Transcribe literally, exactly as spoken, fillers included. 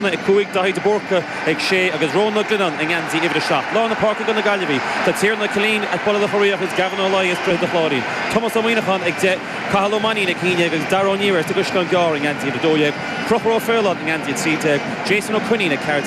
I cuaig dahi de borca ag sé agus Róna Glennon in Anzi ifir a shot. Lá na parka gona Gallery. Tá tír na Colleen at bola choí agus Gavin O'Lai is brith de Chlárin. Thomas O'Mínachan ag de Cahalomani na Cíine agus Darren Ewers to Gushgan Gar in Anzi de Dóiag. Crochro Fairlot in Anzi at Jason O'Quinney na Card